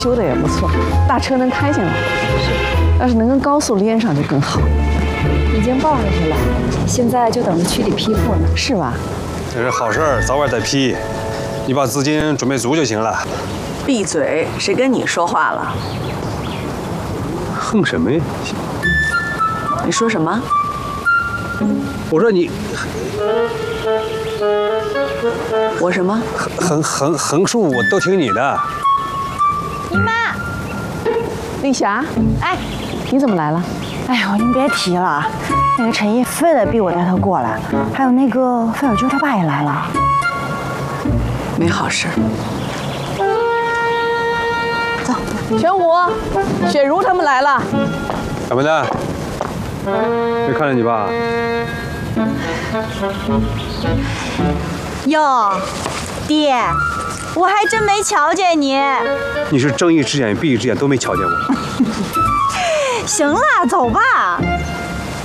修的也不错，大车能开进来。是，要是能跟高速连上就更好。 已经报上去了，现在就等着区里批复呢。 是吧？ 这是好事儿，早晚得批。你把资金准备足就行了。 闭嘴！谁跟你说话了？ 哼什么呀？ 你说什么？ 我说你我什么？ 横竖我都听你的。 姨妈， 丽霞， 哎， 你怎么来了？ 哎呦，您别提了，那个陈毅非得逼我带他过来，还有那个费小军他爸也来了。 没好事。 走， 全武、雪茹他们来了。 小笨蛋，没看见你爸？ 哟，爹，我还真没瞧见你。 你是睁一只眼闭一只眼都没瞧见我。 行了，走吧。